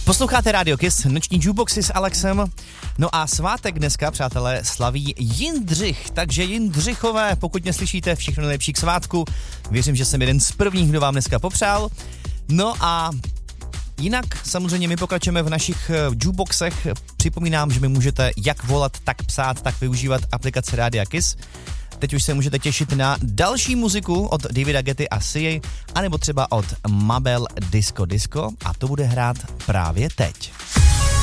Posloucháte Radio Kiss, noční jukeboxy s Alexem. No a svátek dneska, přátelé, slaví Jindřich, takže Jindřichové, pokud mě slyšíte, všechno nejlepší k svátku. Věřím, že jsem jeden z prvních, kdo vám dneska popřál. No a jinak samozřejmě my pokračujeme v našich jukeboxech. Připomínám, že mi můžete jak volat, tak psát, tak využívat aplikaci Radia Kiss. Teď už se můžete těšit na další muziku od Davida Getty a Sia, anebo třeba od Mabel Disco Disco a to bude hrát právě teď.